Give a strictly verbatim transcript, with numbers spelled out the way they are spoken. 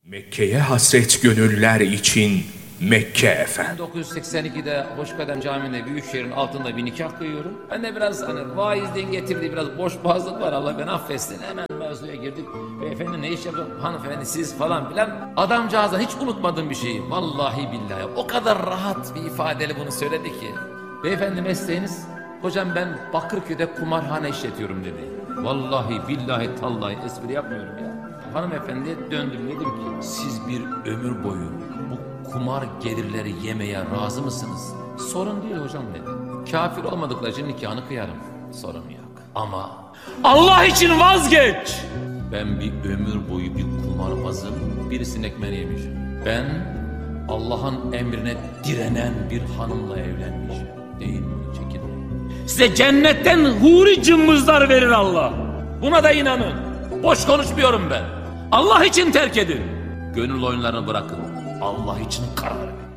Mekke'ye hasret gönüller için Mekke efendim. bin dokuz yüz seksen ikide Hoşkadem Camii'nde Büyükşehir'in altında bir nikah kıyıyorum. Ben de biraz hani vaizliğin getirdiği biraz boşboğazlık var, Allah beni affetsin. Hemen mevzuya girdik. Beyefendi ne iş yapıyor? Hanımefendi siz falan filan. Adamcağıza hiç unutmadığım bir şeyi. Vallahi billahi o kadar rahat bir ifadeyle bunu söyledi ki. Beyefendi mesleğiniz? Hocam ben Bakırköy'de kumarhane işletiyorum dedi. Vallahi billahi tallahi espri yapmıyorum ya. Hanımefendiye döndüm, dedim ki siz bir ömür boyu bu kumar gelirleri yemeye razı mısınız? Sorun değil hocam dedi. Kafir olmadıkları için nikahını kıyarım. Sorun yok. Ama Allah için vazgeç. Ben bir ömür boyu bir kumarbazım, birisinin ekmeğini yemişim. Ben Allah'ın emrine direnen bir hanımla evlenmişim. Değil mi? Çekin. Size cennetten huri cımbızlar verir Allah. Buna da inanın. Boş konuşmuyorum ben. Allah için terk edin. Gönül oyunlarını bırakın. Allah için karar verin.